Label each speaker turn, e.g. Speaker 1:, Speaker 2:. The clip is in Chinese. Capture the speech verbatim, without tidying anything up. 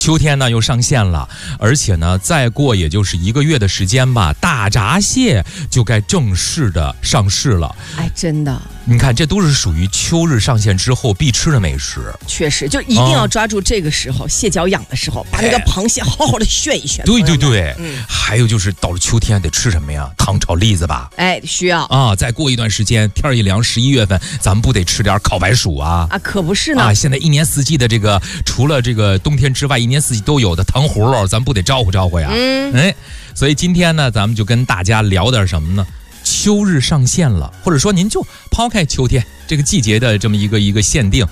Speaker 1: 秋天呢又上线了，而且呢再过也就是一个月的时间吧，大闸蟹就该正式的上市了。
Speaker 2: 哎，真的，
Speaker 1: 你看这都是属于秋日上线之后必吃的美食。
Speaker 2: 确实，就一定要抓住这个时候，蟹脚痒的时候，把那个螃蟹好好的炫一炫。
Speaker 1: 对对对，
Speaker 2: 嗯，
Speaker 1: 还有就是到了秋天得吃什么呀？糖炒栗子吧。
Speaker 2: 哎，需要
Speaker 1: 啊，再过一段时间天一凉，十一月份咱们不得吃点烤白薯啊？
Speaker 2: 啊，可不是呢。
Speaker 1: 啊，现在一年四季的这个，除了这个冬天之外，一年四季都有的糖葫芦，咱不得招呼招呼呀？
Speaker 2: 嗯，
Speaker 1: 哎，所以今天呢，咱们就跟大家聊点什么呢？秋日上线了，或者说您就抛开秋天这个季节的这么一个一个限定，